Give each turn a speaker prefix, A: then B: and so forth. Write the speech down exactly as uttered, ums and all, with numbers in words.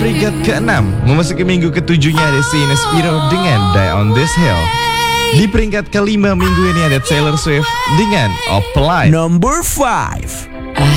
A: peringkat keenam, memasuki minggu ketujuhnya ada Sheena Spiro dengan Die on This Hill. Di peringkat kelima minggu ini ada Taylor Swift dengan Apply.
B: Number five.